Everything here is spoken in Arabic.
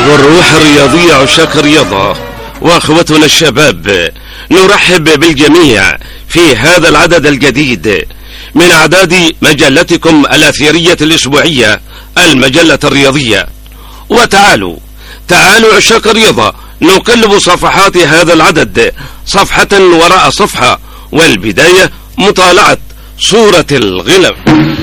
والروح الرياضية عشاق الرياضة واخوتنا الشباب، نرحب بالجميع في هذا العدد الجديد من أعداد مجلتكم الأثيرية الأسبوعية المجلة الرياضية. وتعالوا عشاق الرياضة نقلب صفحات هذا العدد صفحة وراء صفحة، والبداية مطالعة صورة الغلاف.